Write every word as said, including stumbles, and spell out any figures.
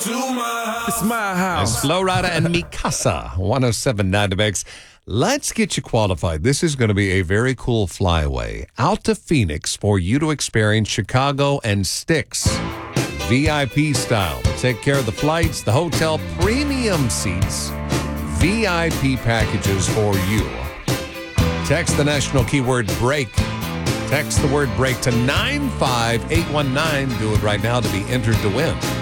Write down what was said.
It's my house. It's Flo Rida and Mikasa, one oh seven point nine The Mix. Let's get you qualified. This is going to be a very cool flyaway out to Phoenix for you to experience Chicago and Styx V I P style. Take care of the flights, the hotel, premium seats, V I P packages for you. Text the national keyword break. Text the word break to nine five eight one nine. Do it right now to be entered to win.